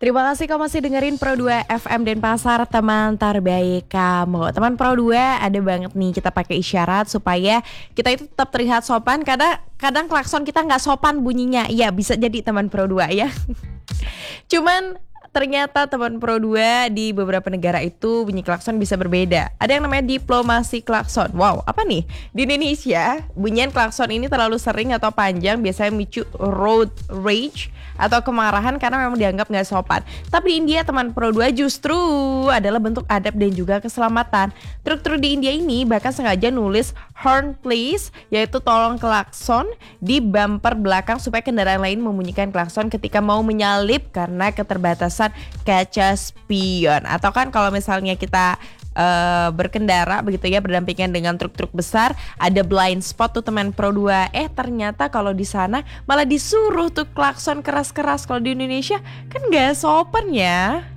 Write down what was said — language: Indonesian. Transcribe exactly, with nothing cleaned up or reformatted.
Terima kasih kau masih dengerin Pro dua F M Denpasar, teman terbaik kamu. Teman Pro dua, ada banget nih kita pakai isyarat supaya kita itu tetap terlihat sopan. Kadang kadang klakson kita nggak sopan bunyinya. Iya, bisa jadi teman Pro dua ya. Cuman ternyata teman Pro dua di beberapa negara itu bunyi klakson bisa berbeda. Ada yang namanya diplomasi klakson. Wow, apa nih? Di Indonesia, bunyian klakson ini terlalu sering atau panjang biasanya memicu road rage atau kemarahan karena memang dianggap nggak sopan. Tapi di India teman Pro dua justru adalah bentuk adab dan juga keselamatan. Truk-truk di India ini bahkan sengaja nulis horn please, yaitu tolong klakson di bumper belakang supaya kendaraan lain membunyikan klakson ketika mau menyalip karena keterbatasan kaca spion. Atau kan kalau misalnya kita Uh, berkendara begitu ya, berdampingan dengan truk-truk besar, ada blind spot tuh teman Pro dua. Eh ternyata kalau di sana malah disuruh tuh klakson keras-keras. Kalau di Indonesia kan gak sopan ya.